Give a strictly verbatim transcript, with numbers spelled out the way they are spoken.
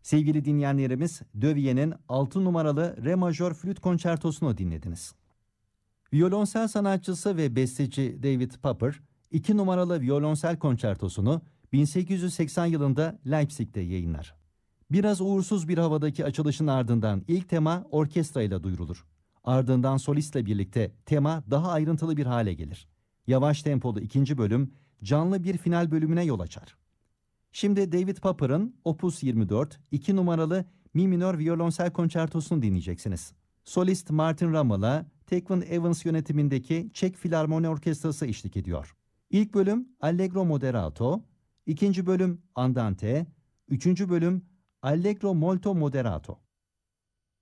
Sevgili dinleyenlerimiz, Dövye'nin altı numaralı Re majör flüt konçertosunu dinlediniz. Violonsel sanatçısı ve besteci David Popper, iki numaralı violonsel konçertosunu bin sekiz yüz seksen yılında Leipzig'te yayınlar. Biraz uğursuz bir havadaki açılışın ardından ilk tema orkestra ile duyurulur. Ardından solistle birlikte tema daha ayrıntılı bir hale gelir. Yavaş tempolu ikinci bölüm canlı bir final bölümüne yol açar. Şimdi David Popper'ın Opus yirmi dört iki numaralı Mi minör violonsel konçertosunu dinleyeceksiniz. Solist Martin Rammel'a Tekvin Evans yönetimindeki Çek Filarmoni Orkestrası eşlik ediyor. İlk bölüm Allegro Moderato, ikinci bölüm Andante, üçüncü bölüm Allegro Molto Moderato.